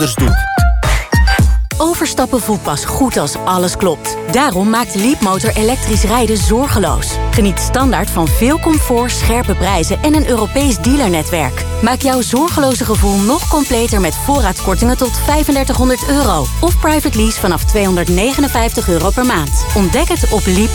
doet. Overstappen voelt pas goed als alles klopt. Daarom maakt Leapmotor elektrisch rijden zorgeloos. Geniet standaard van veel comfort, scherpe prijzen en een Europees dealernetwerk. Maak jouw zorgeloze gevoel nog completer met voorraadkortingen tot €3500. Of private lease vanaf €259 per maand. Ontdek het op Leap.